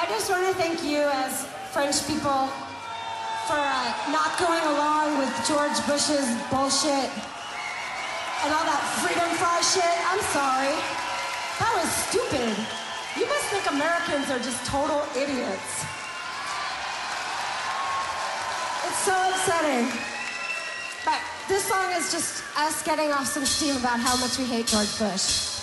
I just want to thank you as French people for not going along with George Bush's bullshit and all that freedom fry shit. I'm sorry. That was stupid. You must think Americans are just total idiots. It's so upsetting. But this song is just us getting off some steam about how much we hate George Bush.